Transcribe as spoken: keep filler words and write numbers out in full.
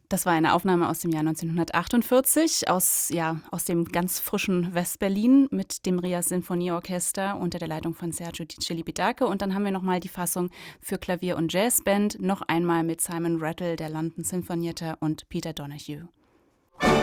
Das war eine Aufnahme aus dem Jahr neunzehnhundertachtundvierzig aus, ja, aus dem ganz frischen West-Berlin mit dem Rias Sinfonieorchester unter der Leitung von Sergiu Di Celibidache. Und dann haben wir nochmal die Fassung für Klavier und Jazzband, noch einmal mit Simon Rattle, der London Sinfonietta und Peter Donoghue.